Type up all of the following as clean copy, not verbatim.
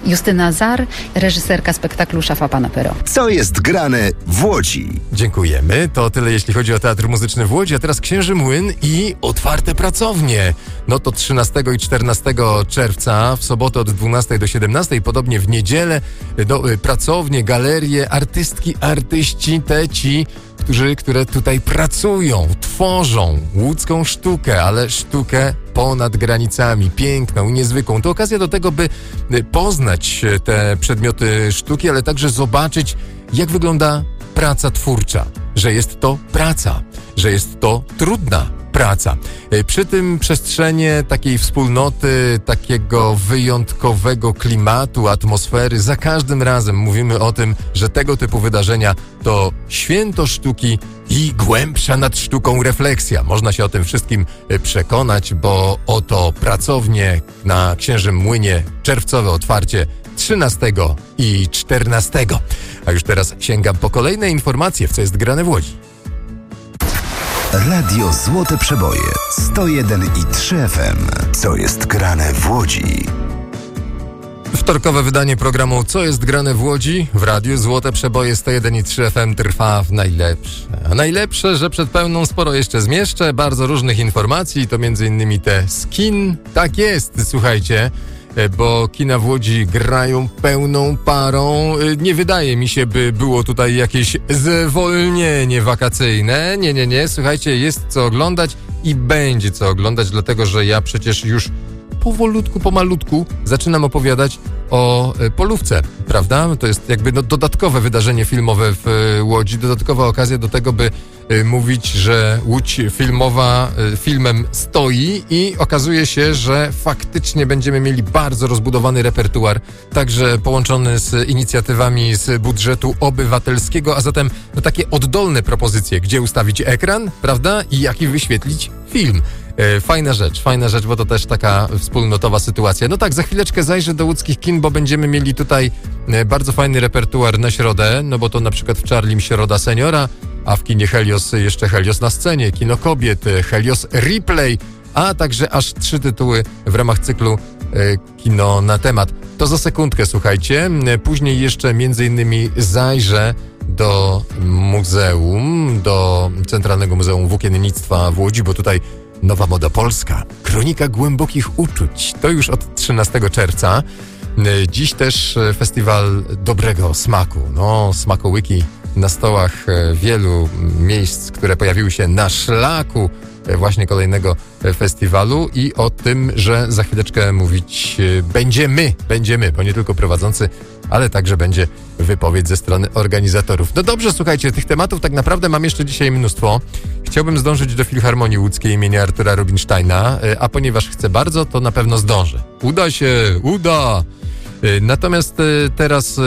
Justyna Zar, reżyserka spektaklu Szafa Pana Pero. Co jest grane w Łodzi? Dziękujemy. To tyle, jeśli chodzi o Teatr Muzyczny w Łodzi, a teraz Księży Młyn i otwarte pracownie. No to 13 i 14 czerwca, w sobotę od 12 do 17, podobnie w niedzielę, pracownie, galerie, artystki, artyści, ci, które tutaj pracują, tworzą łódzką sztukę, ale sztukę ponad granicami, piękną, niezwykłą. To okazja do tego, by poznać te przedmioty sztuki, ale także zobaczyć, jak wygląda praca twórcza, że jest to praca, że jest to trudna praca. Przy tym przestrzenie takiej wspólnoty, takiego wyjątkowego klimatu, atmosfery, za każdym razem mówimy o tym, że tego typu wydarzenia to święto sztuki i głębsza nad sztuką refleksja. Można się o tym wszystkim przekonać, bo oto pracownie na Księżym Młynie, czerwcowe otwarcie 13 i 14. A już teraz sięgam po kolejne informacje, w co jest grane w Łodzi. Radio Złote Przeboje 101,3 FM. Co jest grane w Łodzi? Wtorkowe wydanie programu Co jest grane w Łodzi w Radiu Złote Przeboje 101,3 FM trwa w najlepsze. A najlepsze, że przed pełną sporo jeszcze zmieszczę, bardzo różnych informacji, to m.in. te z kin. Tak jest, słuchajcie, bo kina w Łodzi grają pełną parą. Nie wydaje mi się, by było tutaj jakieś zwolnienie wakacyjne. Nie. Słuchajcie, jest co oglądać i będzie co oglądać, dlatego że ja przecież już powolutku, pomalutku zaczynam opowiadać o Polówce, prawda? To jest jakby dodatkowe wydarzenie filmowe w Łodzi, dodatkowa okazja do tego, by mówić, że Łódź filmowa filmem stoi i okazuje się, że faktycznie będziemy mieli bardzo rozbudowany repertuar, także połączony z inicjatywami z budżetu obywatelskiego, a zatem takie oddolne propozycje, gdzie ustawić ekran, prawda? I jaki wyświetlić film. Fajna rzecz, bo to też taka wspólnotowa sytuacja. No tak, za chwileczkę zajrzę do łódzkich kin, bo będziemy mieli tutaj bardzo fajny repertuar na środę, no bo to na przykład w Czarlim Środa Seniora, a w kinie Helios jeszcze Helios na scenie, Kino Kobiet, Helios Replay, a także aż 3 tytuły w ramach cyklu Kino na temat. To za sekundkę, słuchajcie. Później jeszcze między innymi zajrzę do muzeum, do Centralnego Muzeum Włókiennictwa w Łodzi, bo tutaj Nowa Moda Polska, kronika głębokich uczuć. To już od 13 czerwca. Dziś też festiwal dobrego smaku. No, smakołyki na stołach wielu miejsc, które pojawiły się na szlaku właśnie kolejnego festiwalu i o tym, że za chwileczkę mówić będziemy, bo nie tylko prowadzący, ale także będzie wypowiedź ze strony organizatorów. No dobrze, słuchajcie, tych tematów tak naprawdę mam jeszcze dzisiaj mnóstwo. Chciałbym zdążyć do Filharmonii Łódzkiej imienia Artura Rubinsteina, a ponieważ chcę bardzo, to na pewno zdążę. Uda! Natomiast teraz,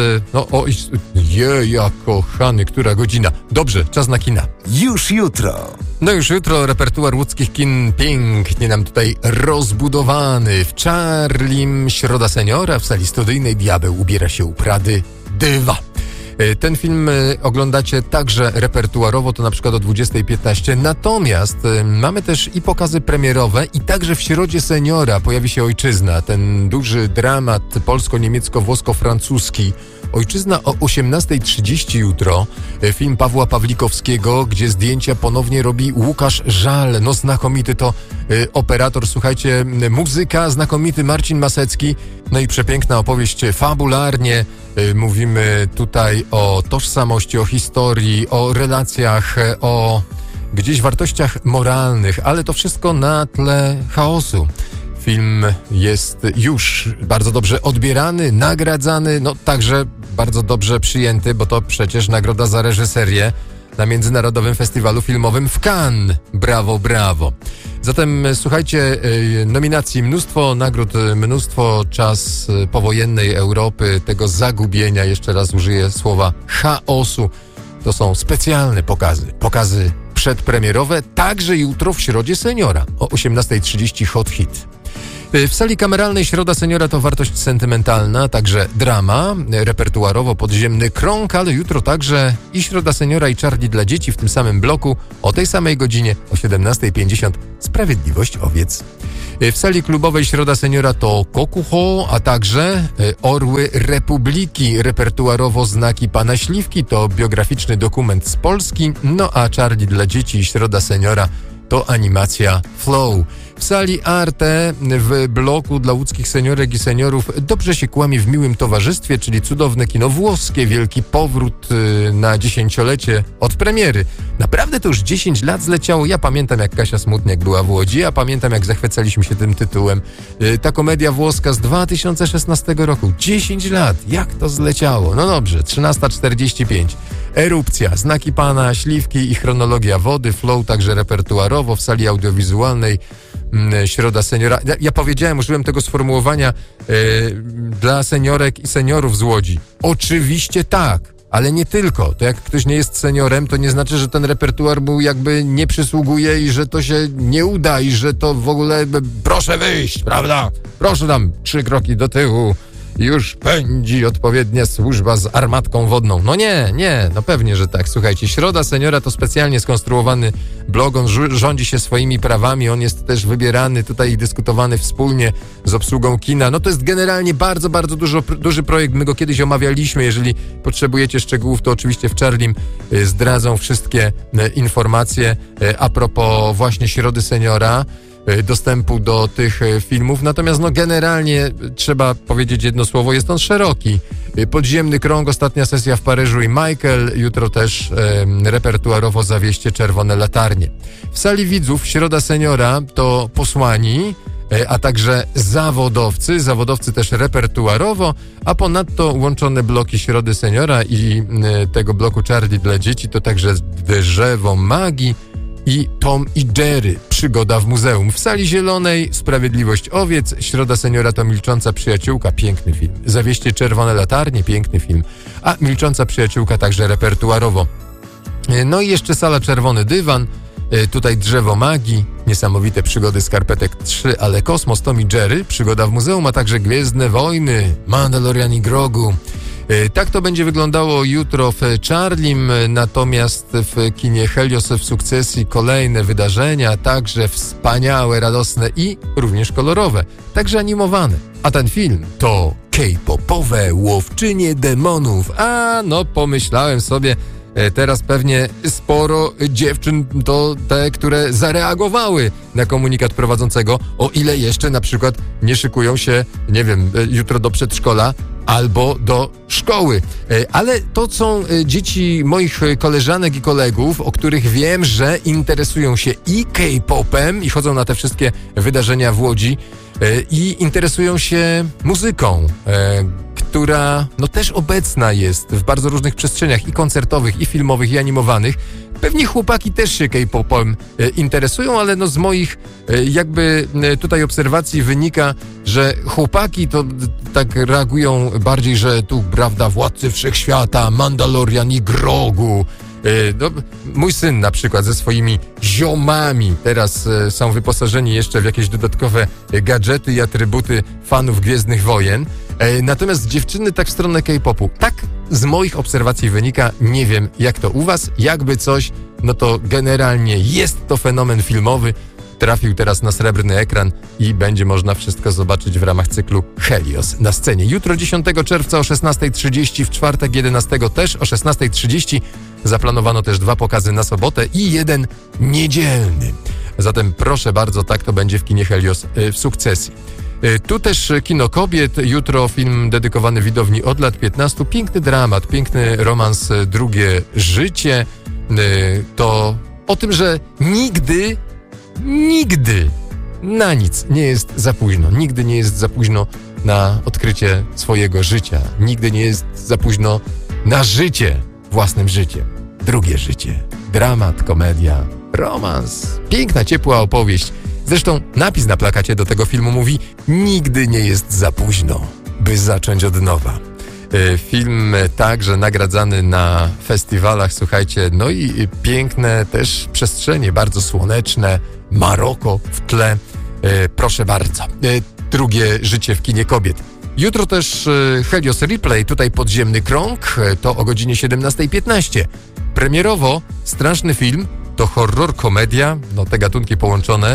kochany, która godzina? Dobrze, czas na kina. Już jutro. No już jutro repertuar łódzkich kin pięknie nam tutaj rozbudowany. W Czarlim Środa Seniora, w sali studyjnej Diabeł ubiera się u Prady 2. Ten film oglądacie także repertuarowo, to na przykład o 20:15. Natomiast mamy też i pokazy premierowe i także w Środzie Seniora pojawi się Ojczyzna, ten duży dramat polsko-niemiecko-włosko-francuski. Ojczyzna o 18:30 jutro. Film Pawła Pawlikowskiego, gdzie zdjęcia ponownie robi Łukasz Żal. No znakomity to operator, słuchajcie, muzyka, znakomity Marcin Masecki. No i przepiękna opowieść fabularnie. Mówimy tutaj o tożsamości, o historii, o relacjach, o gdzieś wartościach moralnych, ale to wszystko na tle chaosu. Film jest już bardzo dobrze odbierany, nagradzany, no także bardzo dobrze przyjęty, bo to przecież nagroda za reżyserię na Międzynarodowym Festiwalu Filmowym w Cannes. Brawo. Zatem słuchajcie, nominacji mnóstwo, nagród mnóstwo, czas powojennej Europy, tego zagubienia, jeszcze raz użyję słowa chaosu. To są specjalne pokazy przedpremierowe, także jutro w Środzie Seniora o 18:30 Hot Hit. W sali kameralnej Środa Seniora to wartość sentymentalna, także drama, repertuarowo Podziemny Krąg, ale jutro także i Środa Seniora i Charlie dla dzieci w tym samym bloku o tej samej godzinie o 17:50 Sprawiedliwość owiec. W sali klubowej Środa Seniora to Kokuho, a także Orły Republiki, repertuarowo Znaki Pana Śliwki, to biograficzny dokument z Polski, no a Charlie dla dzieci i Środa Seniora to animacja Flow. W sali Arte w bloku dla łódzkich seniorek i seniorów Dobrze się kłamie w miłym towarzystwie, czyli cudowne kino włoskie, wielki powrót na 10-lecie od premiery. Naprawdę to już 10 lat zleciało. Ja pamiętam, jak Kasia Smutniak była w Łodzi, ja pamiętam, jak zachwycaliśmy się tym tytułem. Ta komedia włoska z 2016 roku. 10 lat. Jak to zleciało? No dobrze, 13:45. Erupcja, Znaki Pana Śliwki i Chronologia Wody, Flow także repertuarowo w sali audiowizualnej Środa Seniora. Ja powiedziałem, użyłem tego sformułowania dla seniorek i seniorów z Łodzi. Oczywiście tak, ale nie tylko. To jak ktoś nie jest seniorem, to nie znaczy, że ten repertuar mu jakby nie przysługuje i że to się nie uda i że to w ogóle proszę wyjść, prawda? Proszę tam 3 kroki do tyłu. Już pędzi odpowiednia służba z armatką wodną. No nie, no pewnie, że tak. Słuchajcie, Środa Seniora to specjalnie skonstruowany blog, on rządzi się swoimi prawami, on jest też wybierany tutaj i dyskutowany wspólnie z obsługą kina. No to jest generalnie bardzo, bardzo duży projekt. My go kiedyś omawialiśmy. Jeżeli potrzebujecie szczegółów, to oczywiście w Charlim zdradzą wszystkie informacje a propos właśnie Środy Seniora, dostępu do tych filmów. Natomiast generalnie trzeba powiedzieć jedno słowo, jest on szeroki. Podziemny krąg, ostatnia sesja w Paryżu i Michael, jutro też repertuarowo Zawieście Czerwone latarnie. W sali widzów Środa Seniora to Posłani, a także zawodowcy też repertuarowo, a ponadto łączone bloki Środy Seniora i tego bloku Charlie dla dzieci to także Drzewo Magii i Tom i Jerry, Przygoda w muzeum. W sali zielonej Sprawiedliwość owiec, Środa Seniora to Milcząca przyjaciółka, piękny film. Zawieście Czerwone latarnie, piękny film. A Milcząca przyjaciółka także repertuarowo. No i jeszcze sala Czerwony dywan, tutaj Drzewo magii, Niesamowite przygody Skarpetek 3, ale Kosmos, Tom i Jerry, Przygoda w muzeum, a także Gwiezdne wojny, Mandalorian i Grogu. Tak to będzie wyglądało jutro w Charlim, natomiast w kinie Helios w Sukcesji kolejne wydarzenia, także wspaniałe, radosne i również kolorowe, także animowane. A ten film to K-popowe Łowczynie demonów. A no pomyślałem sobie, teraz pewnie sporo dziewczyn to te, które zareagowały na komunikat prowadzącego, o ile jeszcze na przykład nie szykują się, nie wiem, jutro do przedszkola albo do szkoły. Ale to są dzieci moich koleżanek i kolegów, o których wiem, że interesują się i K-popem i chodzą na te wszystkie wydarzenia w Łodzi i interesują się muzyką, która no też obecna jest w bardzo różnych przestrzeniach i koncertowych, i filmowych, i animowanych. Pewnie chłopaki też się K-popem interesują, ale no z moich jakby tutaj obserwacji wynika, że chłopaki to tak reagują bardziej, że tu, prawda, Władcy Wszechświata, Mandalorian i Grogu. No, mój syn na przykład ze swoimi ziomami teraz są wyposażeni jeszcze w jakieś dodatkowe gadżety i atrybuty fanów Gwiezdnych Wojen. Natomiast dziewczyny tak w stronę K-popu. Tak z moich obserwacji wynika, nie wiem jak to u was, jakby coś, no to generalnie jest to fenomen filmowy. Trafił teraz na srebrny ekran i będzie można wszystko zobaczyć w ramach cyklu Helios na scenie. Jutro 10 czerwca o 16:30, w czwartek 11 też o 16:30. Zaplanowano też 2 pokazy na sobotę i 1 niedzielny. Zatem proszę bardzo, tak to będzie w kinie Helios w Sukcesji. Tu też Kino Kobiet, jutro film dedykowany widowni od lat 15. Piękny dramat, piękny romans Drugie życie. To o tym, że nigdy na nic nie jest za późno. Nigdy nie jest za późno na odkrycie swojego życia. Nigdy nie jest za późno na życie własnym życiem. Drugie życie. Dramat, komedia, romans. Piękna, ciepła opowieść. Zresztą napis na plakacie do tego filmu mówi: nigdy nie jest za późno, by zacząć od nowa. Film także nagradzany na festiwalach, słuchajcie, no i piękne też przestrzenie, bardzo słoneczne, Maroko w tle. Proszę bardzo. Drugie życie w kinie kobiet. Jutro też Helios Replay, tutaj Podziemny krąg, to o godzinie 17:15. Premierowo straszny film, to horror, komedia, no te gatunki połączone,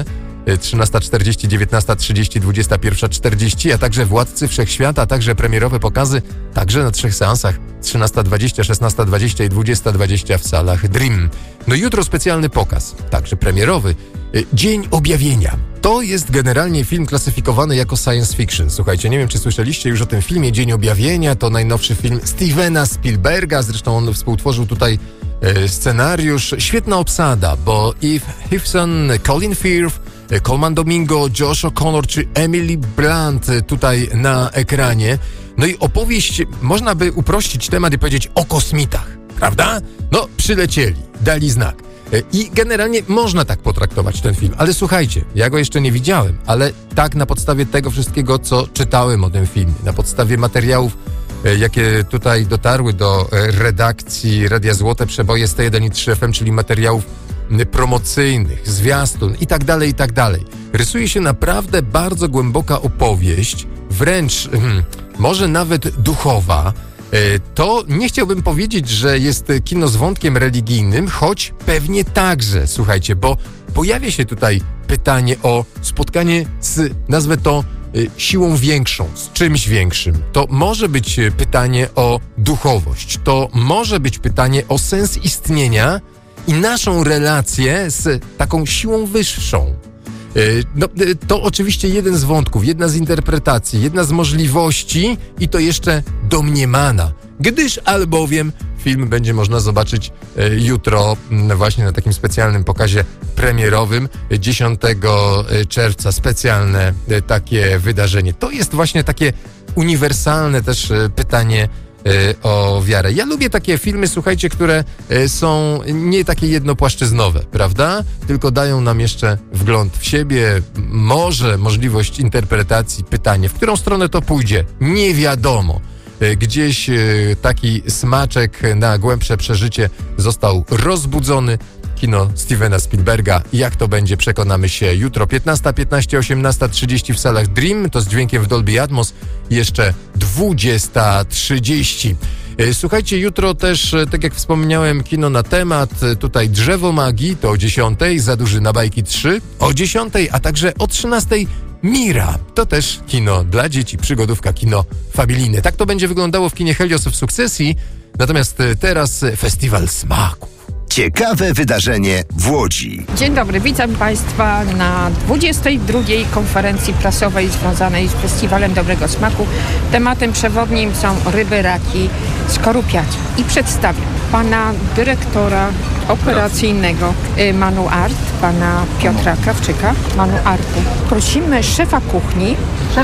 13:40, 19:30, 21:40, a także Władcy Wszechświata, a także premierowe pokazy, także na 3 seansach, 13:20, 16:20 i 20:20 w salach Dream. No jutro specjalny pokaz, także premierowy, Dzień Objawienia. To jest generalnie film klasyfikowany jako science fiction. Słuchajcie, nie wiem, czy słyszeliście już o tym filmie. Dzień Objawienia to najnowszy film Stevena Spielberga, zresztą on współtworzył tutaj scenariusz. Świetna obsada, bo Eve Hewson, Colin Firth, Colman Domingo, Josh O'Connor czy Emily Blunt tutaj na ekranie. No i opowieść, można by uprościć temat i powiedzieć o kosmitach, prawda? No, przylecieli, dali znak. I generalnie można tak potraktować ten film. Ale słuchajcie, ja go jeszcze nie widziałem, ale tak na podstawie tego wszystkiego, co czytałem o tym filmie, na podstawie materiałów, jakie tutaj dotarły do redakcji Radia Złote Przeboje 101 i 3 FM, czyli materiałów promocyjnych, zwiastun i tak dalej. Rysuje się naprawdę bardzo głęboka opowieść, wręcz może nawet duchowa. To nie chciałbym powiedzieć, że jest kino z wątkiem religijnym, choć pewnie także, słuchajcie, bo pojawia się tutaj pytanie o spotkanie z, nazwę to, siłą większą, z czymś większym. To może być pytanie o duchowość, to może być pytanie o sens istnienia i naszą relację z taką siłą wyższą. No, to oczywiście jeden z wątków, jedna z interpretacji, jedna z możliwości i to jeszcze domniemana, gdyż albowiem film będzie można zobaczyć jutro właśnie na takim specjalnym pokazie premierowym 10 czerwca. Specjalne takie wydarzenie. To jest właśnie takie uniwersalne też pytanie o wiarę. Ja lubię takie filmy, słuchajcie, które są nie takie jednopłaszczyznowe, prawda? Tylko dają nam jeszcze wgląd w siebie, może możliwość interpretacji, pytanie, w którą stronę to pójdzie, nie wiadomo. Gdzieś taki smaczek na głębsze przeżycie został rozbudzony. Kino Stevena Spielberga. Jak to będzie, przekonamy się jutro. 15:15, 18:30 w salach Dream, to z dźwiękiem w Dolby Atmos. Jeszcze 20:30. Słuchajcie, jutro też, tak jak wspomniałem, kino na temat. Tutaj Drzewo Magii, to o 10:00, Za duży na bajki 3, o 10:00, a także o 13:00 Mira. To też kino dla dzieci, przygodówka, kino familijne. Tak to będzie wyglądało w kinie Helios w sukcesji. Natomiast teraz Festiwal Smaku. Ciekawe wydarzenie w Łodzi. Dzień dobry, witam Państwa na 22. konferencji prasowej związanej z Festiwalem Dobrego Smaku. Tematem przewodnim są ryby, raki, skorupiaci. I przedstawiam pana dyrektora operacyjnego Manu Art, pana Piotra Krawczyka, Manu Artu. Prosimy szefa kuchni,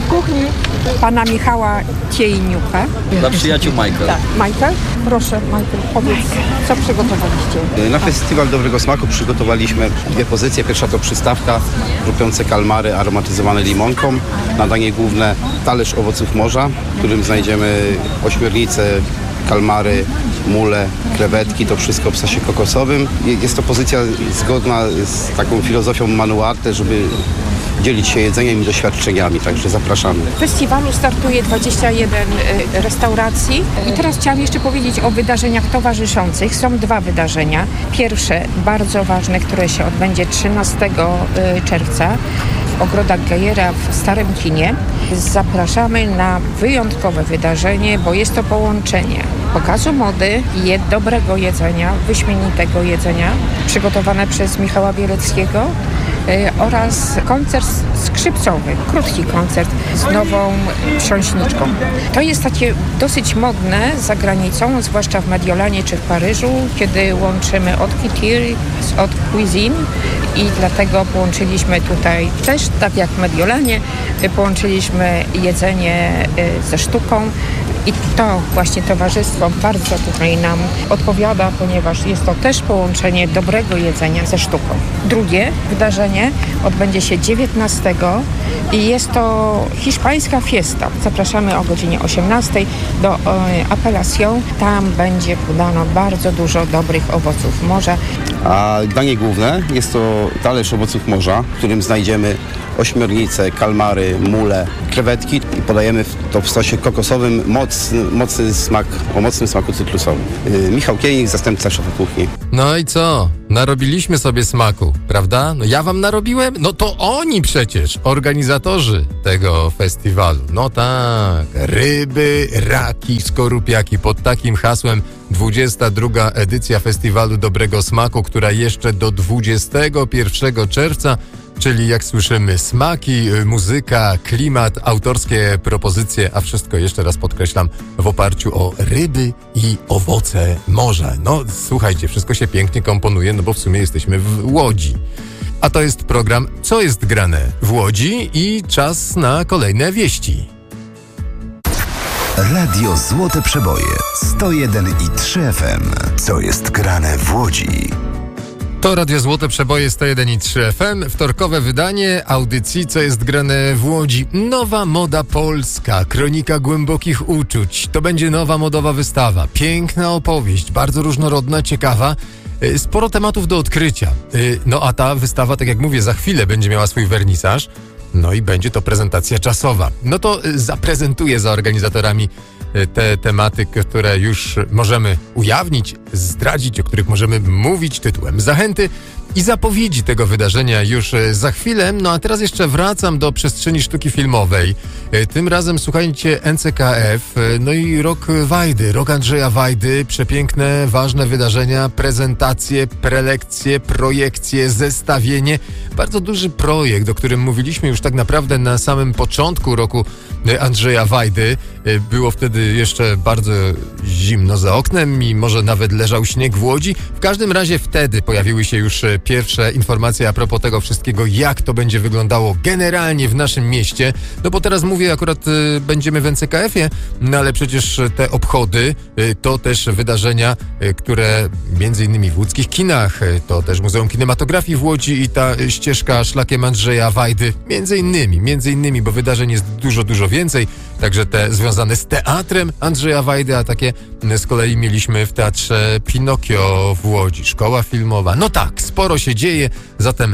pana Michała Ciejniuka. Dla przyjaciół Michael. Tak, Michael, proszę Michael, powiedz, co przygotowaliście? Na Festiwal Dobrego Smaku przygotowaliśmy 2 pozycje. Pierwsza to przystawka, grupiące kalmary aromatyzowane limonką. Na danie główne talerz owoców morza, w którym znajdziemy ośmiornice, kalmary, mule, krewetki, to wszystko w sosie kokosowym. Jest to pozycja zgodna z taką filozofią Manu Arte, żeby dzielić się jedzeniem i doświadczeniami, także zapraszamy. W festiwalu startuje 21 restauracji i teraz chciałam jeszcze powiedzieć o wydarzeniach towarzyszących. Są 2 wydarzenia. Pierwsze, bardzo ważne, które się odbędzie 13 czerwca w ogrodach Gejera w Starym Kinie. Zapraszamy na wyjątkowe wydarzenie, bo jest to połączenie pokazu mody i dobrego jedzenia, wyśmienitego jedzenia, przygotowane przez Michała Bieleckiego, oraz koncert skrzypcowy, krótki koncert z nową trząśniczką. To jest takie dosyć modne za granicą, zwłaszcza w Mediolanie czy w Paryżu, kiedy łączymy haute couture z haute cuisine i dlatego połączyliśmy tutaj też, tak jak w Mediolanie, połączyliśmy jedzenie ze sztuką. I to właśnie towarzystwo bardzo tutaj nam odpowiada, ponieważ jest to też połączenie dobrego jedzenia ze sztuką. Drugie wydarzenie odbędzie się 19 i jest to hiszpańska fiesta. Zapraszamy o godzinie 18 do Apelación. Tam będzie podano bardzo dużo dobrych owoców morza. A danie główne jest to talerz owoców morza, w którym znajdziemy ośmiornice, kalmary, mule, krewetki i podajemy to w sosie kokosowym, mocny smak, o mocnym smaku cytrusowym. Michał Kienik, zastępca szefa kuchni. No i co? Narobiliśmy sobie smaku, prawda? No ja wam narobiłem? No to oni przecież, organizatorzy tego festiwalu. No tak, ryby, raki, skorupiaki. Pod takim hasłem 22. edycja Festiwalu Dobrego Smaku, która jeszcze do 21 czerwca, czyli jak słyszymy, smaki, muzyka, klimat, autorskie propozycje, a wszystko, jeszcze raz podkreślam, w oparciu o ryby i owoce morza. No słuchajcie, wszystko się pięknie komponuje, no bo w sumie jesteśmy w Łodzi. A to jest program Co jest grane w Łodzi i czas na kolejne wieści. Radio Złote Przeboje 101,3 FM. Co jest grane w Łodzi? To Radio Złote Przeboje 101,3 FM, wtorkowe wydanie audycji Co jest grane w Łodzi. Nowa moda polska, kronika głębokich uczuć. To będzie nowa modowa wystawa, piękna opowieść, bardzo różnorodna, ciekawa. Sporo tematów do odkrycia. No a ta wystawa, tak jak mówię, za chwilę będzie miała swój wernisaż. No i będzie to prezentacja czasowa. No to zaprezentuję za organizatorami te tematy, które już możemy ujawnić, zdradzić, o których możemy mówić tytułem zachęty i zapowiedzi tego wydarzenia już za chwilę. No a teraz jeszcze wracam do przestrzeni sztuki filmowej. Tym razem słuchajcie NCKF, no i rok Wajdy, rok Andrzeja Wajdy, przepiękne, ważne wydarzenia, prezentacje, prelekcje, projekcje, zestawienie. Bardzo duży projekt, o którym mówiliśmy już tak naprawdę na samym początku roku Andrzeja Wajdy. Było wtedy jeszcze bardzo zimno za oknem i może nawet leżał śnieg w Łodzi. W każdym razie wtedy pojawiły się już pierwsze informacje a propos tego wszystkiego, jak to będzie wyglądało generalnie w naszym mieście. No bo teraz mówię, akurat będziemy w NCKF-ie, no ale przecież te obchody to też wydarzenia, które między innymi w łódzkich kinach, to też Muzeum Kinematografii w Łodzi i ta ścieżka szlakiem Andrzeja Wajdy, między innymi, bo wydarzeń jest dużo więcej, także te związane z teatrem Andrzeja Wajdy, a takie z kolei mieliśmy w Teatrze Pinokio w Łodzi, szkoła filmowa. No tak, sporo się dzieje, zatem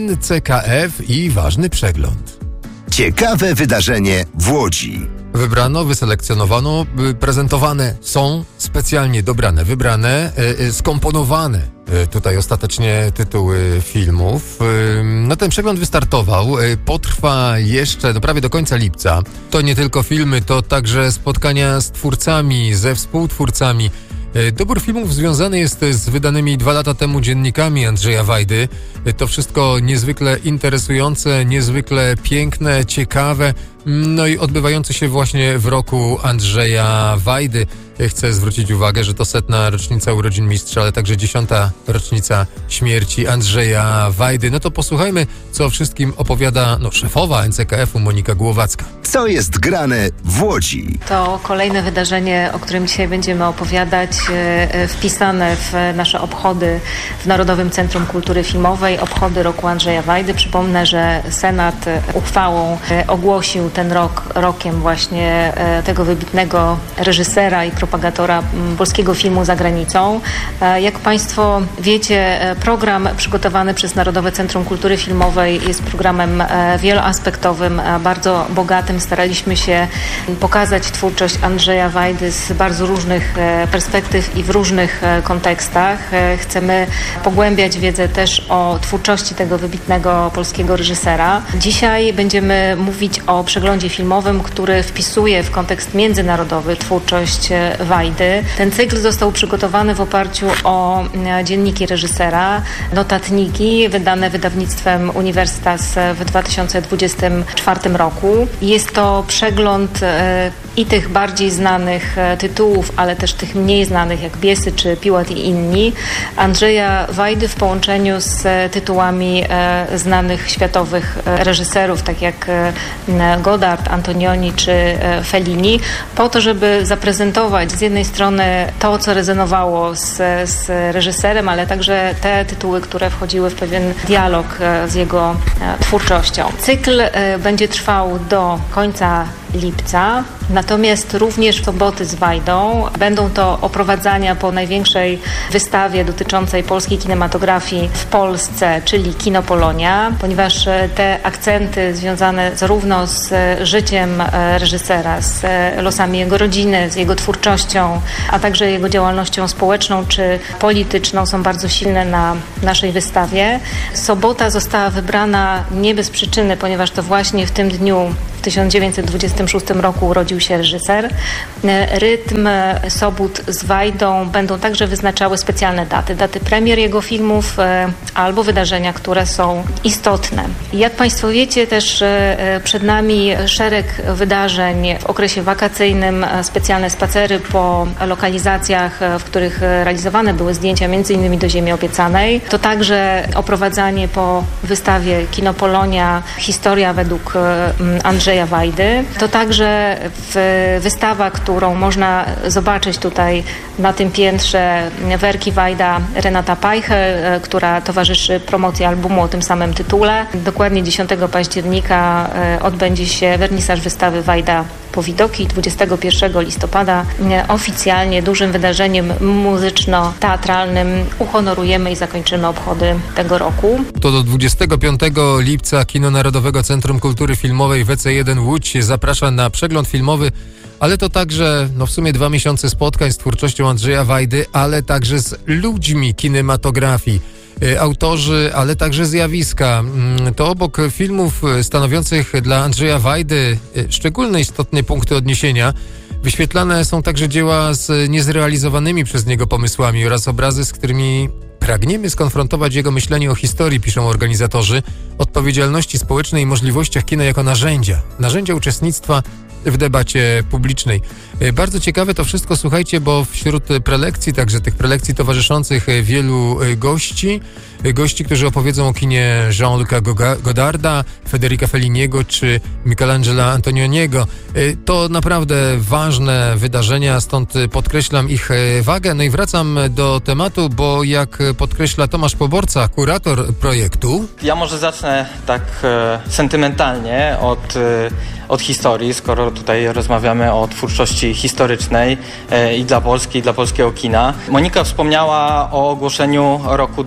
NCKF i ważny przegląd. Ciekawe wydarzenie w Łodzi. Wybrano, wyselekcjonowano, prezentowane są specjalnie dobrane, wybrane, skomponowane tutaj ostatecznie tytuły filmów. No ten przegląd wystartował, potrwa jeszcze prawie do końca lipca. To nie tylko filmy, to także spotkania z twórcami, ze współtwórcami. Dobór filmów związany jest z wydanymi 2 lata temu dziennikami Andrzeja Wajdy. To wszystko niezwykle interesujące, niezwykle piękne, ciekawe, no i odbywające się właśnie w roku Andrzeja Wajdy. Chcę zwrócić uwagę, że to 100. rocznica urodzin mistrza, ale także 10. rocznica śmierci Andrzeja Wajdy. No to posłuchajmy, co o wszystkim opowiada szefowa NCKF-u Monika Głowacka. Co jest grane w Łodzi? To kolejne wydarzenie, o którym dzisiaj będziemy opowiadać, wpisane w nasze obchody w Narodowym Centrum Kultury Filmowej, obchody roku Andrzeja Wajdy. Przypomnę, że Senat uchwałą ogłosił ten rok rokiem właśnie tego wybitnego reżysera i propagatora polskiego filmu za granicą. Jak Państwo wiecie, program przygotowany przez Narodowe Centrum Kultury Filmowej jest programem wieloaspektowym, bardzo bogatym. Staraliśmy się pokazać twórczość Andrzeja Wajdy z bardzo różnych perspektyw i w różnych kontekstach. Chcemy pogłębiać wiedzę też o twórczości tego wybitnego polskiego reżysera. Dzisiaj będziemy mówić o przeglądzie filmowym, który wpisuje w kontekst międzynarodowy twórczość Wajdy. Ten cykl został przygotowany w oparciu o dzienniki reżysera, notatniki wydane wydawnictwem Uniwersytas w 2024 roku. Jest to przegląd i tych bardziej znanych tytułów, ale też tych mniej znanych jak Biesy czy Piłat i inni, Andrzeja Wajdy w połączeniu z tytułami znanych światowych reżyserów, tak jak Godard, Antonioni czy Fellini, po to, żeby zaprezentować z jednej strony to, co rezonowało z reżyserem, ale także te tytuły, które wchodziły w pewien dialog z jego twórczością. Cykl będzie trwał do końca lipca. Natomiast również soboty z Wajdą. Będą to oprowadzania po największej wystawie dotyczącej polskiej kinematografii w Polsce, czyli Kino Polonia, ponieważ te akcenty związane zarówno z życiem reżysera, z losami jego rodziny, z jego twórczością, a także jego działalnością społeczną czy polityczną są bardzo silne na naszej wystawie. Sobota została wybrana nie bez przyczyny, ponieważ to właśnie w tym dniu w 1926 roku urodził się reżyser. Rytm sobót z Wajdą będą także wyznaczały specjalne daty premier jego filmów albo wydarzenia, które są istotne. Jak Państwo wiecie, też przed nami szereg wydarzeń w okresie wakacyjnym, specjalne spacery po lokalizacjach, w których realizowane były zdjęcia m.in. do Ziemi Obiecanej. To także oprowadzanie po wystawie Kino Polonia Historia według Andrzeja Wajdy. To także wystawa, którą można zobaczyć tutaj na tym piętrze, Werki Wajda Renata Peichel, która towarzyszy promocji albumu o tym samym tytule. Dokładnie 10 października odbędzie się wernisaż wystawy Wajda Powidoki. 21 listopada oficjalnie dużym wydarzeniem muzyczno-teatralnym uhonorujemy i zakończymy obchody tego roku. To do 25 lipca Kino Narodowego Centrum Kultury Filmowej WC1 Łódź zaprasza na przegląd filmowy, ale to także w sumie 2 miesiące spotkań z twórczością Andrzeja Wajdy, ale także z ludźmi kinematografii. Autorzy, ale także zjawiska. To obok filmów stanowiących dla Andrzeja Wajdy szczególnie istotne punkty odniesienia, wyświetlane są także dzieła z niezrealizowanymi przez niego pomysłami oraz obrazy, z którymi pragniemy skonfrontować jego myślenie o historii, piszą organizatorzy, odpowiedzialności społecznej i możliwościach kina jako narzędzia uczestnictwa w debacie publicznej. Bardzo ciekawe to wszystko, słuchajcie, bo wśród prelekcji, także tych prelekcji towarzyszących wielu gości, którzy opowiedzą o kinie Jean-Luca Godarda, Federica Felliniego czy Michelangela Antonioniego. To naprawdę ważne wydarzenia, stąd podkreślam ich wagę. No i wracam do tematu, bo jak podkreśla Tomasz Poborca, kurator projektu. Ja może zacznę tak sentymentalnie od historii, skoro tutaj rozmawiamy o twórczości historycznej i dla Polski, i dla polskiego kina. Monika wspomniała o ogłoszeniu roku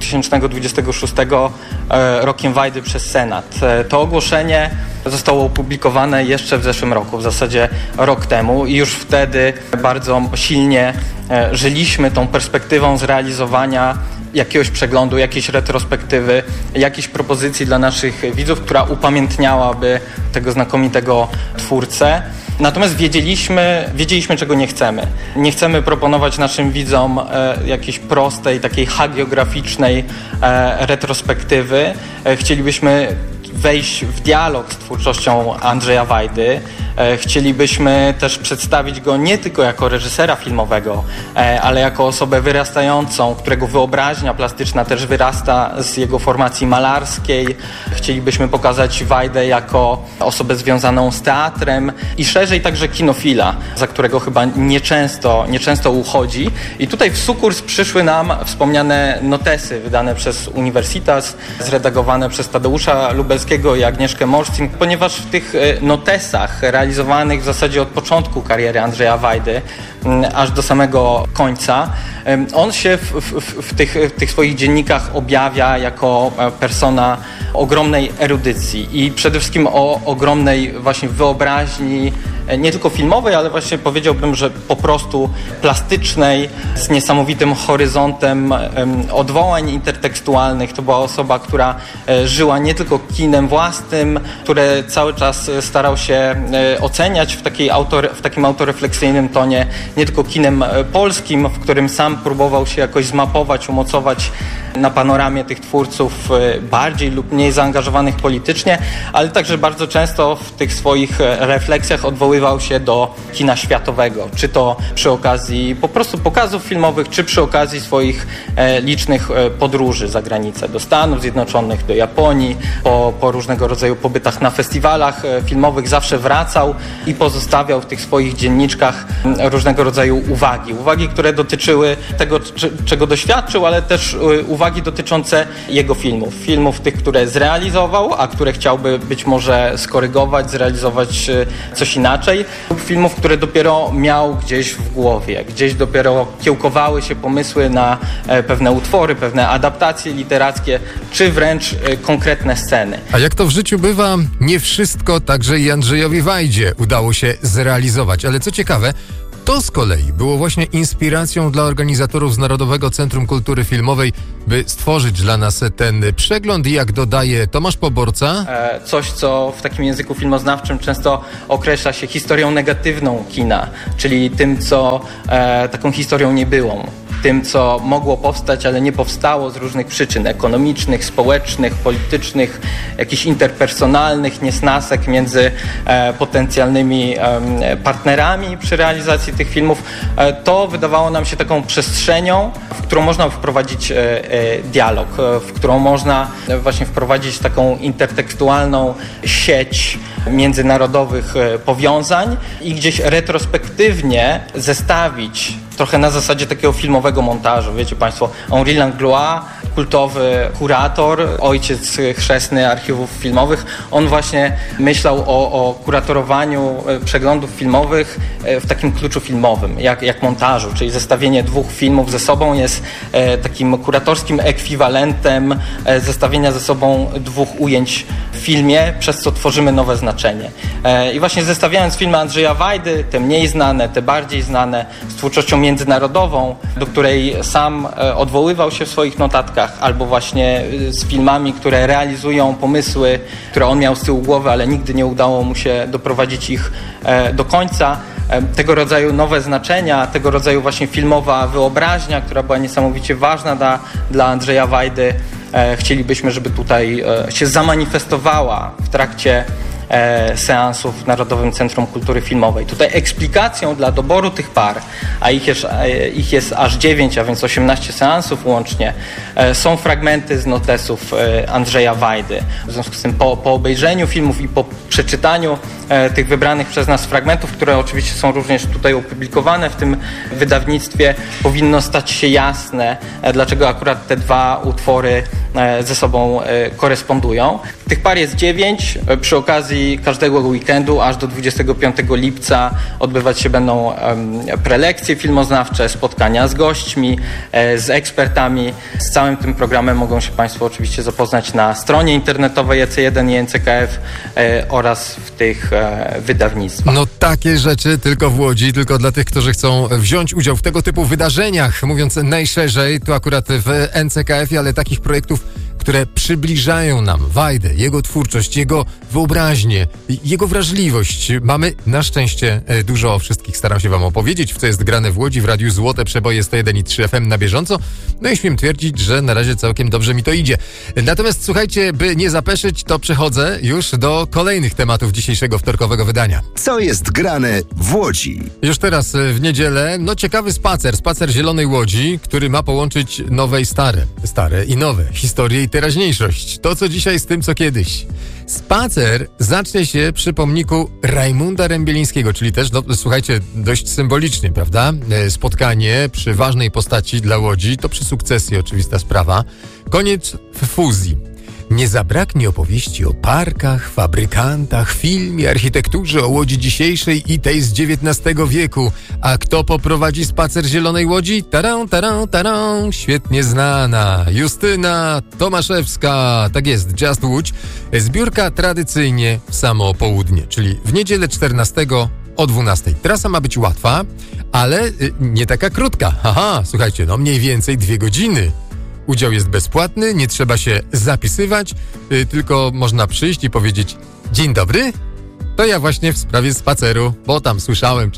2026 rokiem Wajdy przez Senat. To ogłoszenie zostało opublikowane jeszcze w zeszłym roku, w zasadzie rok temu, i już wtedy bardzo silnie żyliśmy tą perspektywą zrealizowania jakiegoś przeglądu, jakiejś retrospektywy, jakiejś propozycji dla naszych widzów, która upamiętniałaby tego znakomitego twórcę. Natomiast wiedzieliśmy, czego nie chcemy. Nie chcemy proponować naszym widzom jakiejś prostej, takiej hagiograficznej retrospektywy. Chcielibyśmy wejść w dialog z twórczością Andrzeja Wajdy. Chcielibyśmy też przedstawić go nie tylko jako reżysera filmowego, ale jako osobę wyrastającą, którego wyobraźnia plastyczna też wyrasta z jego formacji malarskiej. Chcielibyśmy pokazać Wajdę jako osobę związaną z teatrem i szerzej także kinofila, za którego chyba nieczęsto uchodzi. I tutaj w sukurs przyszły nam wspomniane notesy wydane przez Uniwersytas, zredagowane przez Tadeusza Lubelskiego i Agnieszkę Morsztyn, ponieważ w tych notesach realizowanych w zasadzie od początku kariery Andrzeja Wajdy aż do samego końca, on się w tych swoich dziennikach objawia jako persona ogromnej erudycji i przede wszystkim o ogromnej właśnie wyobraźni, nie tylko filmowej, ale właśnie powiedziałbym, że po prostu plastycznej, z niesamowitym horyzontem odwołań intertekstualnych. To była osoba, która żyła nie tylko kinem własnym, które cały czas starał się oceniać w takim autorefleksyjnym tonie, nie tylko kinem polskim, w którym sam próbował się jakoś zmapować, umocować na panoramie tych twórców bardziej lub mniej zaangażowanych politycznie, ale także bardzo często w tych swoich refleksjach odwoływał wydobywał się do kina światowego, czy to przy okazji po prostu pokazów filmowych, czy przy okazji swoich licznych podróży za granicę, do Stanów Zjednoczonych, do Japonii, po różnego rodzaju pobytach na festiwalach filmowych zawsze wracał i pozostawiał w tych swoich dzienniczkach różnego rodzaju uwagi, które dotyczyły tego, czego doświadczył, ale też uwagi dotyczące jego filmów tych, które zrealizował, a które chciałby być może skorygować, zrealizować coś inaczej, lub filmów, które dopiero miał gdzieś w głowie, gdzieś dopiero kiełkowały się pomysły na pewne utwory, pewne adaptacje literackie, czy wręcz konkretne sceny. A jak to w życiu bywa, nie wszystko także i Andrzejowi Wajdzie udało się zrealizować, ale co ciekawe, to z kolei było właśnie inspiracją dla organizatorów z Narodowego Centrum Kultury Filmowej, by stworzyć dla nas ten przegląd i jak dodaje Tomasz Poborca... Coś, co w takim języku filmoznawczym często określa się historią negatywną kina, czyli tym, co taką historią niebyłą. Tym, co mogło powstać, ale nie powstało z różnych przyczyn ekonomicznych, społecznych, politycznych, jakichś interpersonalnych, niesnasek między potencjalnymi partnerami przy realizacji tych filmów. To wydawało nam się taką przestrzenią, w którą można wprowadzić dialog, w którą można właśnie wprowadzić taką intertekstualną sieć międzynarodowych powiązań i gdzieś retrospektywnie zestawić trochę na zasadzie takiego filmowego montażu. Wiecie Państwo, Henri Langlois, kultowy kurator, ojciec chrzestny archiwów filmowych, on właśnie myślał o kuratorowaniu przeglądów filmowych w takim kluczu filmowym, jak montażu, czyli zestawienie dwóch filmów ze sobą jest takim kuratorskim ekwiwalentem zestawienia ze sobą dwóch ujęć w filmie, przez co tworzymy nowe znaczenie. I właśnie zestawiając filmy Andrzeja Wajdy, te mniej znane, te bardziej znane, z twórczością międzynarodową, do której sam odwoływał się w swoich notatkach, albo właśnie z filmami, które realizują pomysły, które on miał z tyłu głowy, ale nigdy nie udało mu się doprowadzić ich do końca. Tego rodzaju nowe znaczenia, tego rodzaju właśnie filmowa wyobraźnia, która była niesamowicie ważna dla Andrzeja Wajdy. Chcielibyśmy, żeby tutaj się zamanifestowała w trakcie seansów w Narodowym Centrum Kultury Filmowej. Tutaj eksplikacją dla doboru tych par, a ich jest aż 9, a więc 18 seansów łącznie, są fragmenty z notesów Andrzeja Wajdy. W związku z tym po obejrzeniu filmów i po przeczytaniu tych wybranych przez nas fragmentów, które oczywiście są również tutaj opublikowane w tym wydawnictwie, powinno stać się jasne, dlaczego akurat te dwa utwory ze sobą korespondują. Tych par jest 9. Przy okazji każdego weekendu aż do 25 lipca odbywać się będą prelekcje filmoznawcze, spotkania z gośćmi, z ekspertami. Z całym tym programem mogą się Państwo oczywiście zapoznać na stronie internetowej EC1 i NCKF oraz w tych wydawnictwach. No takie rzeczy tylko w Łodzi, tylko dla tych, którzy chcą wziąć udział w tego typu wydarzeniach. Mówiąc najszerzej, to akurat w NCKF-ie, ale takich projektów, które przybliżają nam Wajdę, jego twórczość, jego wyobraźnię, jego wrażliwość. Mamy na szczęście dużo o wszystkich. Staram się Wam opowiedzieć, w co jest grane w Łodzi w Radiu Złote Przeboje 101,3 FM na bieżąco. No i śmiem twierdzić, że na razie całkiem dobrze mi to idzie. Natomiast słuchajcie, by nie zapeszyć, to przechodzę już do kolejnych tematów dzisiejszego wtorkowego wydania. Co jest grane w Łodzi? Już teraz w niedzielę, ciekawy spacer Zielonej Łodzi, który ma połączyć nowe i stare i nowe, historie i teraźniejszość. To, co dzisiaj z tym, co kiedyś. Spacer zacznie się przy pomniku Rajmunda Rębielińskiego, czyli też, słuchajcie, dość symbolicznie, prawda? Spotkanie przy ważnej postaci dla Łodzi, to przy sukcesji oczywista sprawa. Koniec w fuzji. Nie zabraknie opowieści o parkach, fabrykantach, filmie, architekturze, o Łodzi dzisiejszej i tej z XIX wieku. A kto poprowadzi spacer Zielonej Łodzi? Tarą, świetnie znana Justyna Tomaszewska. Tak jest, Just Łódź. Zbiórka tradycyjnie w samo południe, czyli w niedzielę 14 o 12. Trasa ma być łatwa, ale nie taka krótka. Słuchajcie, mniej więcej 2 godziny. Udział jest bezpłatny, nie trzeba się zapisywać, tylko można przyjść i powiedzieć: dzień dobry, to ja właśnie w sprawie spaceru, bo tam słyszałam,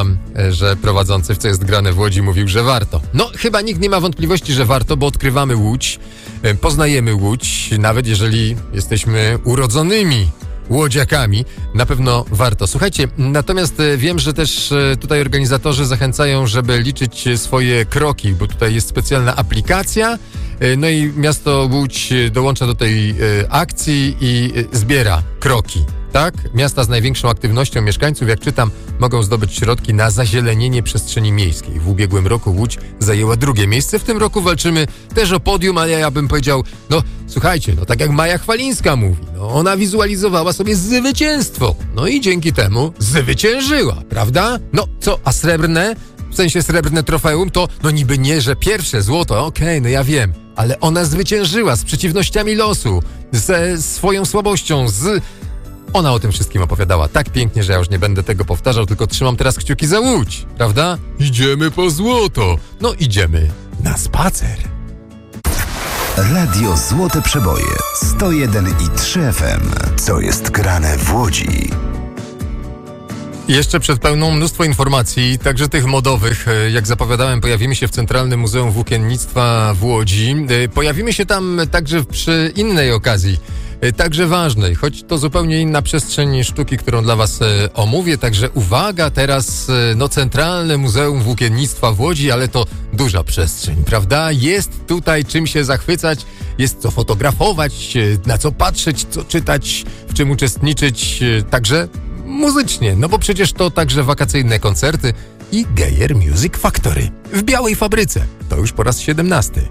że prowadzący w Co jest grane w Łodzi mówił, że warto. Chyba nikt nie ma wątpliwości, że warto, bo odkrywamy Łódź, poznajemy Łódź, nawet jeżeli jesteśmy urodzonymi łodziakami. Na pewno warto. Słuchajcie, natomiast wiem, że też tutaj organizatorzy zachęcają, żeby liczyć swoje kroki, bo tutaj jest specjalna aplikacja. No i miasto Łódź dołącza do tej akcji i zbiera kroki. Tak? Miasta z największą aktywnością mieszkańców, jak czytam, mogą zdobyć środki na zazielenienie przestrzeni miejskiej. W ubiegłym roku Łódź zajęła 2. miejsce. W tym roku walczymy też o podium, ale ja bym powiedział, no słuchajcie, no tak jak Maja Chwalińska mówi, no ona wizualizowała sobie zwycięstwo. No i dzięki temu zwyciężyła, prawda? No co, a srebrne? W sensie srebrne trofeum to, no niby nie, że pierwsze złoto, okej, no ja wiem, ale ona zwyciężyła z przeciwnościami losu, ze swoją słabością, Ona o tym wszystkim opowiadała tak pięknie, że ja już nie będę tego powtarzał, tylko trzymam teraz kciuki za Łódź, prawda? Idziemy po złoto. No idziemy na spacer. Radio Złote Przeboje 101,3 FM. Co jest grane w Łodzi? Jeszcze przed pełną mnóstwo informacji, także tych modowych. Jak zapowiadałem, pojawimy się w Centralnym Muzeum Włókiennictwa w Łodzi. Pojawimy się tam także przy innej okazji, także ważnej, choć to zupełnie inna przestrzeń sztuki, którą dla was omówię. Także uwaga, teraz Centralne Muzeum Włókiennictwa w Łodzi, ale to duża przestrzeń, prawda? Jest tutaj czym się zachwycać, jest co fotografować, na co patrzeć, co czytać, w czym uczestniczyć, także muzycznie, no bo przecież to także wakacyjne koncerty i Geyer Music Factory w Białej Fabryce. To już po raz 17.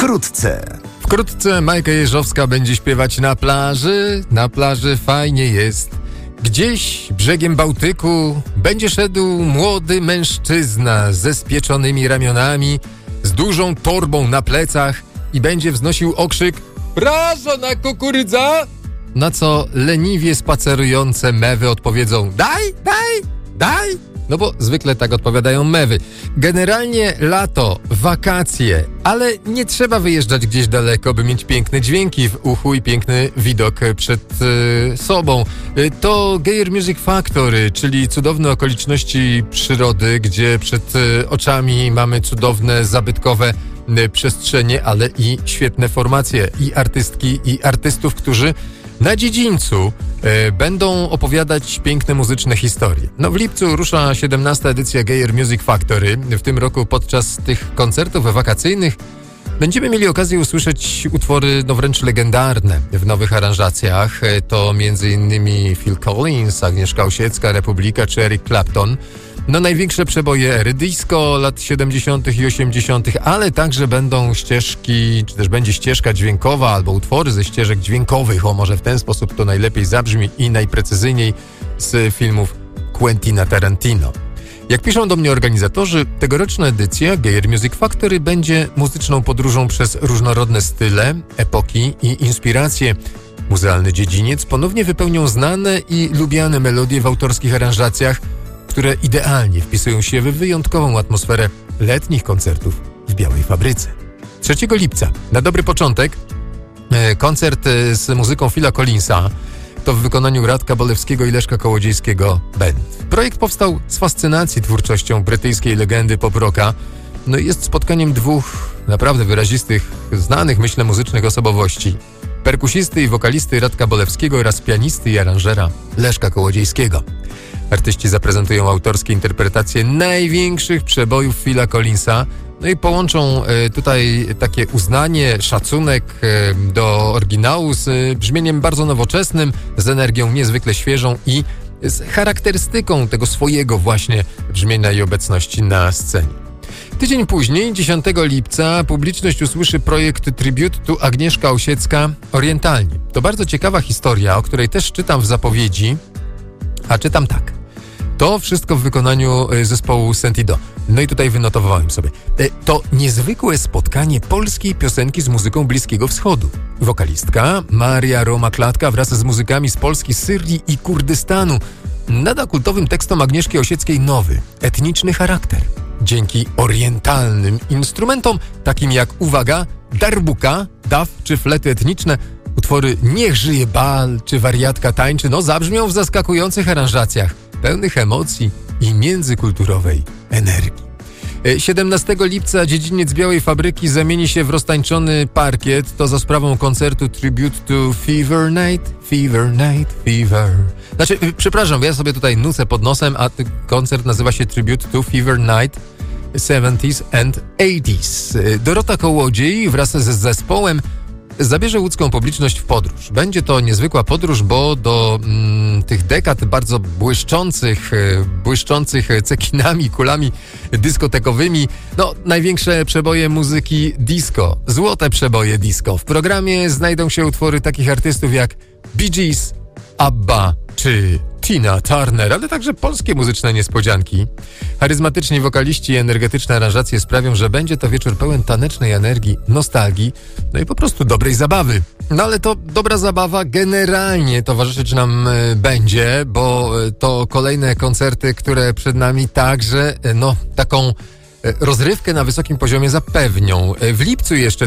Wkrótce Majka Jeżowska będzie śpiewać na plaży. Na plaży fajnie jest. Gdzieś brzegiem Bałtyku będzie szedł młody mężczyzna ze spieczonymi ramionami, z dużą torbą na plecach i będzie wznosił okrzyk: prażona kukurydza! Na co leniwie spacerujące mewy odpowiedzą: daj, daj, daj! No bo zwykle tak odpowiadają mewy. Generalnie lato, wakacje, ale nie trzeba wyjeżdżać gdzieś daleko, by mieć piękne dźwięki w uchu i piękny widok przed sobą. To Geyer Music Factory, czyli cudowne okoliczności przyrody, gdzie przed oczami mamy cudowne, zabytkowe przestrzenie, ale i świetne formacje i artystki, i artystów, którzy na dziedzińcu będą opowiadać piękne muzyczne historie. No w lipcu rusza 17. edycja Geyer Music Factory. W tym roku podczas tych koncertów wakacyjnych będziemy mieli okazję usłyszeć utwory wręcz legendarne w nowych aranżacjach. To m.in. Phil Collins, Agnieszka Osiecka, Republika czy Eric Clapton. No największe przeboje ery disco lat 70. i 80., ale także będą ścieżki, czy też będzie ścieżka dźwiękowa albo utwory ze ścieżek dźwiękowych, może w ten sposób to najlepiej zabrzmi i najprecyzyjniej, z filmów Quentina Tarantino. Jak piszą do mnie organizatorzy, tegoroczna edycja Geyer Music Factory będzie muzyczną podróżą przez różnorodne style, epoki i inspiracje. Muzealny dziedziniec ponownie wypełnią znane i lubiane melodie w autorskich aranżacjach, które idealnie wpisują się w wyjątkową atmosferę letnich koncertów w Białej Fabryce. 3 lipca, na dobry początek, koncert z muzyką Phila Collinsa. To w wykonaniu Radka Bolewskiego i Leszka Kołodziejskiego Band. Projekt powstał z fascynacji twórczością brytyjskiej legendy pop-rocka. No i jest spotkaniem dwóch naprawdę wyrazistych, znanych, myślę, muzycznych osobowości. Perkusisty i wokalisty Radka Bolewskiego oraz pianisty i aranżera Leszka Kołodziejskiego. Artyści zaprezentują autorskie interpretacje największych przebojów Phila Collinsa, no i połączą tutaj takie uznanie, szacunek do oryginału z brzmieniem bardzo nowoczesnym, z energią niezwykle świeżą i z charakterystyką tego swojego właśnie brzmienia i obecności na scenie. Tydzień później, 10 lipca, publiczność usłyszy projekt tributu Agnieszka Osiecka Orientalnie. To bardzo ciekawa historia, o której też czytam w zapowiedzi, a czytam tak. To wszystko w wykonaniu zespołu Sentido. No i tutaj wynotowałem sobie. To niezwykłe spotkanie polskiej piosenki z muzyką Bliskiego Wschodu. Wokalistka Maria Roma-Klatka wraz z muzykami z Polski, Syrii i Kurdystanu nada kultowym tekstom Agnieszki Osieckiej nowy, etniczny charakter. Dzięki orientalnym instrumentom, takim jak, uwaga, darbuka, daw czy flety etniczne, utwory Niech żyje bal czy Wariatka tańczy, zabrzmią w zaskakujących aranżacjach, pełnych emocji i międzykulturowej energii. 17 lipca dziedziniec Białej Fabryki zamieni się w roztańczony parkiet. To za sprawą koncertu Tribute to Fever Night. Znaczy, przepraszam, ja sobie tutaj nucę pod nosem, a koncert nazywa się Tribute to Fever Night 70s and 80s. Dorota Kołodziej wraz z zespołem zabierze łódzką publiczność w podróż. Będzie to niezwykła podróż, bo do tych dekad bardzo błyszczących cekinami, kulami dyskotekowymi, największe przeboje muzyki disco, złote przeboje disco. W programie znajdą się utwory takich artystów jak Bee Gees, ABBA czy Tina Turner, ale także polskie muzyczne niespodzianki. Charyzmatyczni wokaliści i energetyczne aranżacje sprawią, że będzie to wieczór pełen tanecznej energii, nostalgii, i po prostu dobrej zabawy. Ale to dobra zabawa generalnie towarzyszyć nam będzie, bo to kolejne koncerty, które przed nami także, taką rozrywkę na wysokim poziomie zapewnią. W lipcu jeszcze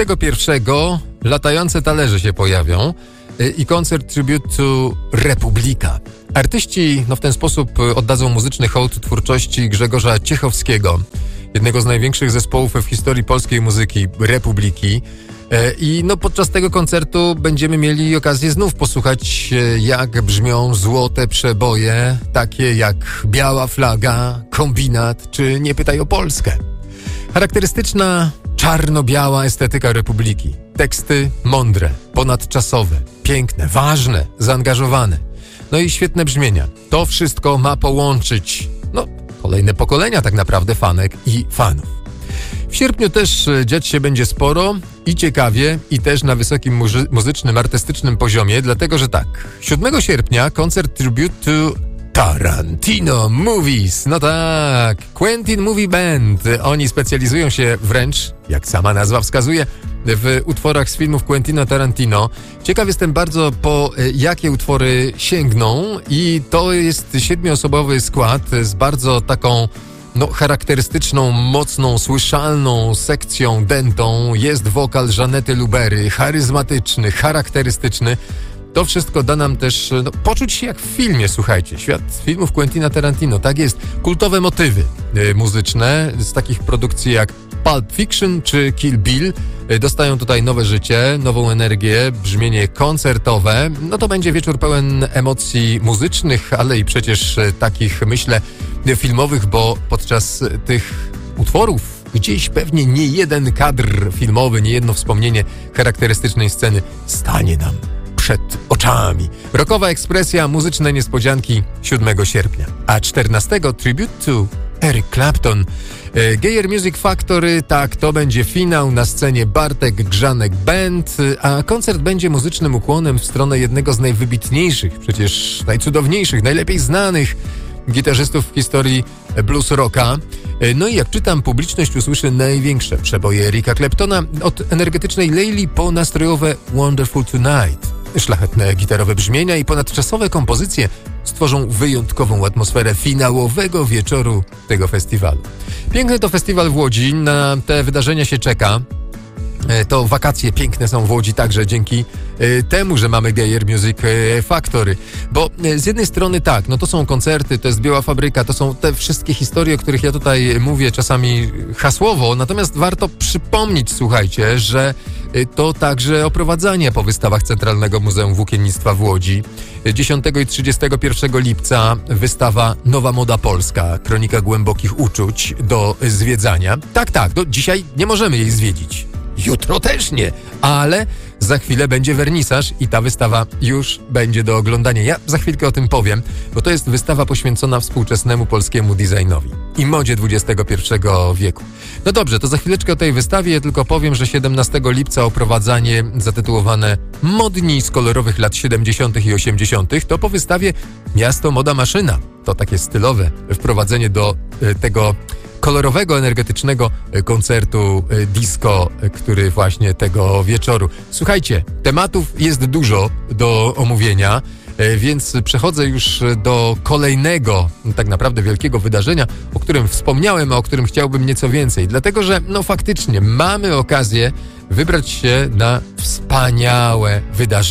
31 latające talerze się pojawią i koncert Tribute to Republika. Artyści w ten sposób oddadzą muzyczny hołd twórczości Grzegorza Ciechowskiego, jednego z największych zespołów w historii polskiej muzyki, Republiki. I podczas tego koncertu będziemy mieli okazję znów posłuchać, jak brzmią złote przeboje, takie jak Biała Flaga, Kombinat czy Nie pytaj o Polskę. Charakterystyczna czarno-biała estetyka Republiki. Teksty mądre, ponadczasowe, piękne, ważne, zaangażowane. I świetne brzmienia. To wszystko ma połączyć, kolejne pokolenia tak naprawdę fanek i fanów. W sierpniu też dziać się będzie sporo i ciekawie i też na wysokim muzycznym, artystycznym poziomie, dlatego że 7 sierpnia koncert Tribute to Tarantino Movies. Quentin Movie Band. Oni specjalizują się wręcz, jak sama nazwa wskazuje, w utworach z filmów Quentina Tarantino. Ciekaw jestem bardzo, po jakie utwory sięgną, i to jest 7-osobowy skład z bardzo taką charakterystyczną, mocną, słyszalną sekcją dętą. Jest wokal Żanety Lubery, charyzmatyczny, charakterystyczny. To wszystko da nam też poczuć się jak w filmie, słuchajcie. Świat filmów Quentina Tarantino, tak jest. Kultowe motywy muzyczne z takich produkcji jak Pulp Fiction czy Kill Bill dostają tutaj nowe życie, nową energię, brzmienie koncertowe. To będzie wieczór pełen emocji muzycznych, ale i przecież takich, myślę, filmowych, bo podczas tych utworów gdzieś pewnie nie jeden kadr filmowy, nie jedno wspomnienie charakterystycznej sceny stanie nam przed oczami. Rockowa ekspresja, muzyczne niespodzianki 7 sierpnia. A 14 Tribute to Eric Clapton. Geyer Music Factory, to będzie finał na scenie Bartek Grzanek Band, a koncert będzie muzycznym ukłonem w stronę jednego z najwybitniejszych, przecież najcudowniejszych, najlepiej znanych gitarzystów w historii blues rocka. I jak czytam, publiczność usłyszy największe przeboje Erika Claptona, od energetycznej Layli po nastrojowe Wonderful Tonight. Szlachetne gitarowe brzmienia i ponadczasowe kompozycje stworzą wyjątkową atmosferę finałowego wieczoru tego festiwalu. Piękny to festiwal w Łodzi, na te wydarzenia się czeka. To wakacje piękne są w Łodzi także dzięki temu, że mamy Geyer Music Factory. Bo z jednej strony to są koncerty, to jest Biała Fabryka, to są te wszystkie historie, o których ja tutaj mówię czasami hasłowo, natomiast warto przypomnieć, słuchajcie, że to także oprowadzanie po wystawach Centralnego Muzeum Włókiennictwa w Łodzi. 10 i 31 lipca wystawa Nowa Moda Polska, kronika głębokich uczuć do zwiedzania. Dzisiaj nie możemy jej zwiedzić. Jutro też nie, ale za chwilę będzie wernisaż i ta wystawa już będzie do oglądania. Ja za chwilkę o tym powiem, bo to jest wystawa poświęcona współczesnemu polskiemu designowi i modzie XXI wieku. Dobrze, to za chwileczkę o tej wystawie, tylko powiem, że 17 lipca oprowadzanie zatytułowane Modni z kolorowych lat 70. i 80. to po wystawie Miasto Moda Maszyna. To takie stylowe wprowadzenie do tego kolorowego, energetycznego koncertu disco, który właśnie tego wieczoru. Słuchajcie, tematów jest dużo do omówienia, więc przechodzę już do kolejnego, tak naprawdę wielkiego wydarzenia, o którym wspomniałem, a o którym chciałbym nieco więcej. Dlatego, że faktycznie mamy okazję wybrać się na wspaniałe wydarzenie.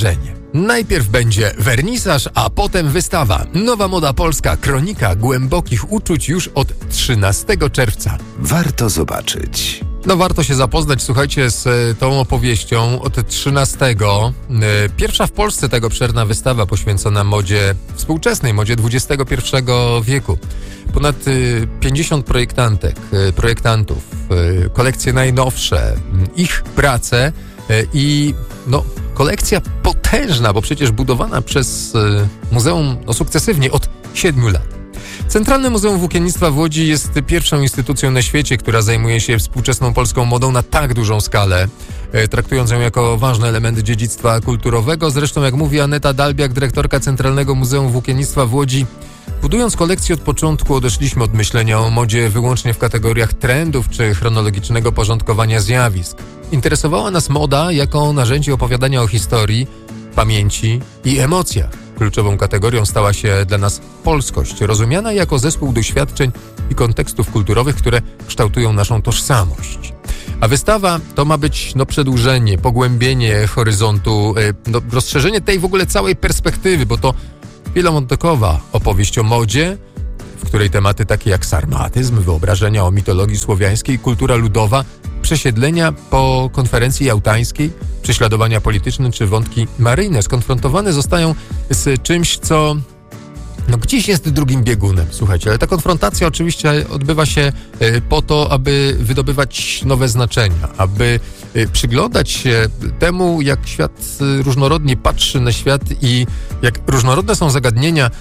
Najpierw będzie wernisaż, a potem wystawa. Nowa moda polska, kronika głębokich uczuć już od 13 czerwca. Warto zobaczyć. No warto się zapoznać, słuchajcie, z tą opowieścią od 13. Pierwsza w Polsce tego obszerna wystawa poświęcona modzie współczesnej, modzie XXI wieku. Ponad 50 projektantów, kolekcje najnowsze, ich prace i kolekcja potężna, bo przecież budowana przez muzeum sukcesywnie od 7 lat. Centralne Muzeum Włókiennictwa w Łodzi jest pierwszą instytucją na świecie, która zajmuje się współczesną polską modą na tak dużą skalę, traktując ją jako ważny element dziedzictwa kulturowego. Zresztą, jak mówi Aneta Dalbiak, dyrektorka Centralnego Muzeum Włókiennictwa w Łodzi, budując kolekcję od początku odeszliśmy od myślenia o modzie wyłącznie w kategoriach trendów czy chronologicznego porządkowania zjawisk. Interesowała nas moda jako narzędzie opowiadania o historii, pamięci i emocjach. Kluczową kategorią stała się dla nas polskość, rozumiana jako zespół doświadczeń i kontekstów kulturowych, które kształtują naszą tożsamość. A wystawa to ma być przedłużenie, pogłębienie horyzontu, rozszerzenie tej w ogóle całej perspektywy, bo to wielowątkowa opowieść o modzie, w której tematy takie jak sarmatyzm, wyobrażenia o mitologii słowiańskiej, kultura ludowa, przesiedlenia po konferencji jałtańskiej, prześladowania polityczne czy wątki maryjne skonfrontowane zostają z czymś, co gdzieś jest drugim biegunem. Słuchajcie, ale ta konfrontacja oczywiście odbywa się po to, aby wydobywać nowe znaczenia, aby przyglądać się temu, jak świat różnorodnie patrzy na świat i jak różnorodne są zagadnienia,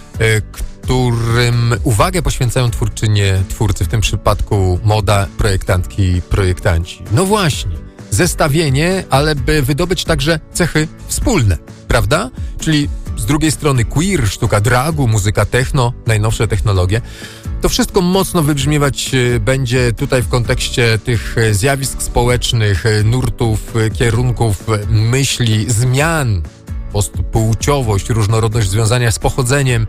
którym uwagę poświęcają twórczynie, twórcy, w tym przypadku moda, projektantki, projektanci. No właśnie, zestawienie, ale by wydobyć także cechy wspólne, prawda? Czyli z drugiej strony queer, sztuka dragu, muzyka techno, najnowsze technologie. To wszystko mocno wybrzmiewać będzie tutaj w kontekście tych zjawisk społecznych, nurtów, kierunków, myśli, zmian, płciowość, różnorodność związania z pochodzeniem,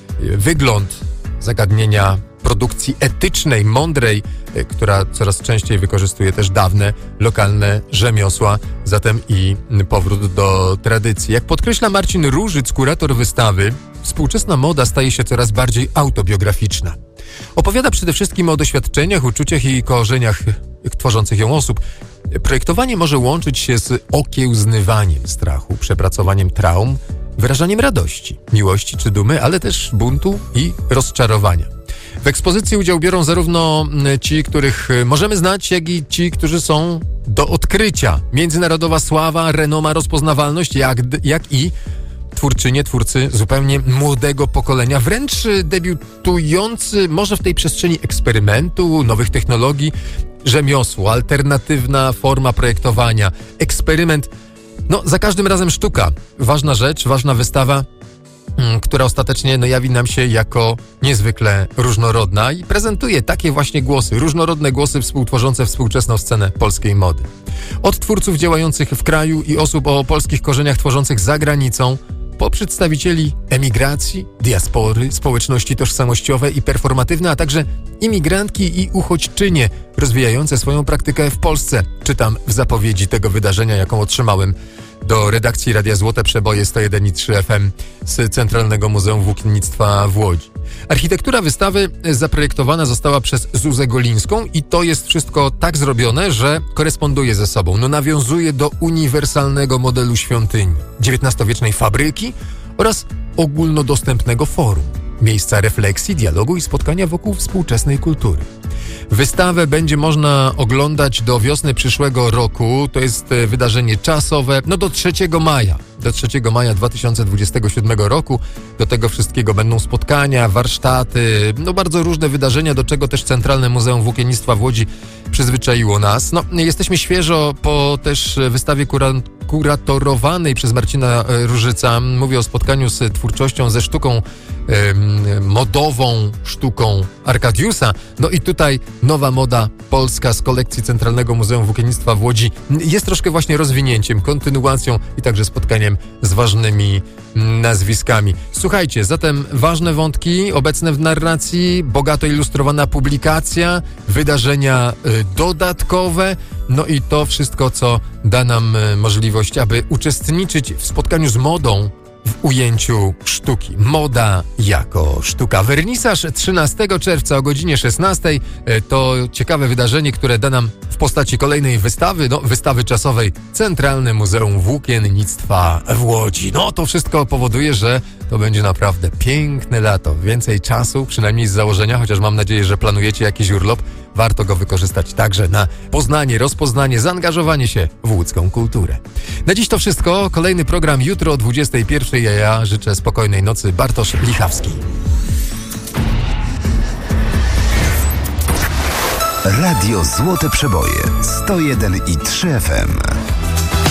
wygląd, zagadnienia produkcji etycznej, mądrej, która coraz częściej wykorzystuje też dawne, lokalne rzemiosła, zatem i powrót do tradycji. Jak podkreśla Marcin Różyc, kurator wystawy, współczesna moda staje się coraz bardziej autobiograficzna. Opowiada przede wszystkim o doświadczeniach, uczuciach i korzeniach tworzących ją osób. Projektowanie może łączyć się z okiełznywaniem strachu, przepracowaniem traum, wyrażaniem radości, miłości czy dumy, ale też buntu i rozczarowania. W ekspozycji udział biorą zarówno ci, których możemy znać, jak i ci, którzy są do odkrycia. Międzynarodowa sława, renoma, rozpoznawalność, jak i twórczynie, twórcy zupełnie młodego pokolenia, wręcz debiutujący może w tej przestrzeni eksperymentu, nowych technologii, rzemiosło, alternatywna forma projektowania, eksperyment. Za każdym razem sztuka. Ważna rzecz, ważna wystawa, która ostatecznie jawi nam się jako niezwykle różnorodna i prezentuje takie właśnie głosy, różnorodne głosy współtworzące współczesną scenę polskiej mody. Od twórców działających w kraju i osób o polskich korzeniach tworzących za granicą, po przedstawicieli emigracji, diaspory, społeczności tożsamościowe i performatywne, a także imigrantki i uchodźczynie rozwijające swoją praktykę w Polsce. Czytam w zapowiedzi tego wydarzenia, jaką otrzymałem do redakcji Radia Złote Przeboje 101,3 FM z Centralnego Muzeum Włókiennictwa w Łodzi. Architektura wystawy zaprojektowana została przez Zuzę Golińską i to jest wszystko tak zrobione, że koresponduje ze sobą. Nawiązuje do uniwersalnego modelu świątyni, XIX-wiecznej fabryki oraz ogólnodostępnego forum. Miejsca refleksji, dialogu i spotkania wokół współczesnej kultury. Wystawę będzie można oglądać do wiosny przyszłego roku. To jest wydarzenie czasowe, do 3 maja. Do 3 maja 2027 roku. Do tego wszystkiego będą spotkania, warsztaty, bardzo różne wydarzenia, do czego też Centralne Muzeum Włókiennictwa w Łodzi przyzwyczaiło nas. Jesteśmy świeżo po też wystawie kuratorowanej przez Marcina Różyca. Mówię o spotkaniu z twórczością, ze sztuką modową sztuką Arkadiusa. No i tutaj nowa moda polska z kolekcji Centralnego Muzeum Włókiennictwa w Łodzi jest troszkę właśnie rozwinięciem, kontynuacją i także spotkaniem z ważnymi nazwiskami. Słuchajcie, zatem ważne wątki obecne w narracji, bogato ilustrowana publikacja, wydarzenia dodatkowe, no i to wszystko, co da nam możliwość, aby uczestniczyć w spotkaniu z modą w ujęciu sztuki. Moda jako sztuka. Wernisaż 13 czerwca o godzinie 16 to ciekawe wydarzenie, które da nam w postaci kolejnej wystawy, wystawy czasowej Centralne Muzeum Włókiennictwa w Łodzi. No to wszystko powoduje, że to będzie naprawdę piękne lato. Więcej czasu, przynajmniej z założenia, chociaż mam nadzieję, że planujecie jakiś urlop. Warto go wykorzystać także na poznanie, rozpoznanie, zaangażowanie się w łódzką kulturę. Na dziś to wszystko. Kolejny program jutro o 21:00. Ja życzę spokojnej nocy. Bartosz Lichawski. Radio Złote Przeboje 101,3 FM.